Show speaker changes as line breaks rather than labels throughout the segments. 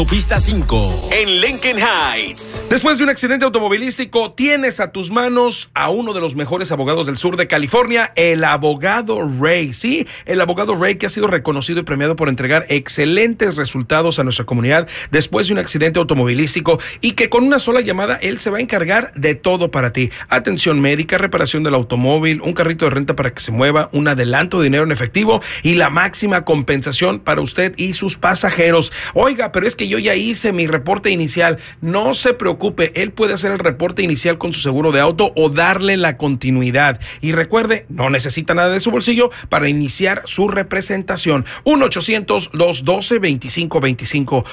Pista 5, en Lincoln Heights.
Después de un accidente automovilístico, tienes a tus manos a uno de los mejores abogados del sur de California, el abogado Ray. Sí, el abogado Ray, que ha sido reconocido y premiado por entregar excelentes resultados a nuestra comunidad después de un accidente automovilístico, y que con una sola llamada él se va a encargar de todo para ti. Atención médica, reparación del automóvil, un carrito de renta para que se mueva, un adelanto de dinero en efectivo y la máxima compensación para usted y sus pasajeros. Oiga, pero es que yo ya hice mi reporte inicial. No se preocupe, él puede hacer el reporte inicial con su seguro de auto o darle la continuidad. Y recuerde, no necesita nada de su bolsillo para iniciar su representación. 1-800-212-2525.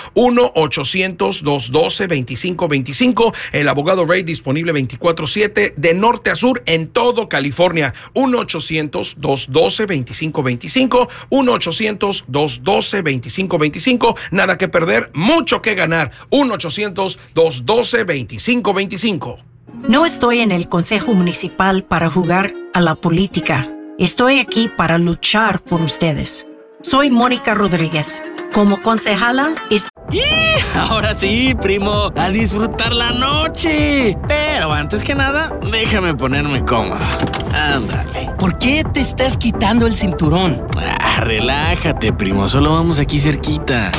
1-800-212-2525. El abogado Ray, disponible 24/7 de norte a sur en todo California. 1-800-212-2525. 1-800-212-2525. Nada que perder, mucho que ganar. 1-800-212-2525.
No estoy en el Consejo Municipal para jugar a la política. Estoy aquí para luchar por ustedes. Soy Mónica Rodríguez. Como concejala,
Ahora sí, primo, a disfrutar la noche. Pero antes que nada, déjame ponerme cómodo. Ándale.
¿Por qué te estás quitando el cinturón?
Relájate, primo, solo vamos aquí cerquita.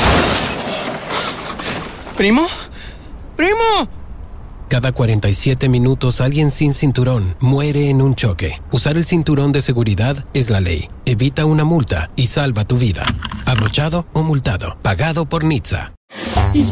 ¿Primo? ¡Primo!
Cada 47 minutos alguien sin cinturón muere en un choque. Usar el cinturón de seguridad es la ley. Evita una multa y salva tu vida. Abrochado o multado. Pagado por NHTSA.